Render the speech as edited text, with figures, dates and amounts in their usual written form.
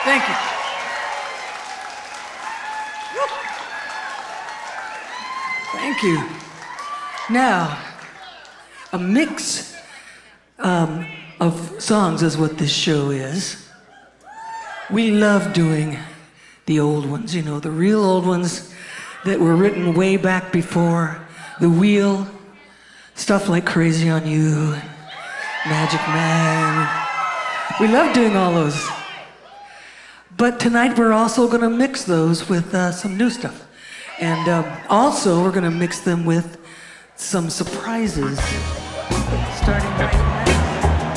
Thank you. Thank you. Now, a mix of songs is what this show is. We love doing the old ones, you know, the real old ones that were written way back before The Wheel, stuff like Crazy on You, and Magic Man. We love doing all those. But tonight we're also gonna mix those with some new stuff. And also we're gonna mix them with some surprises, starting right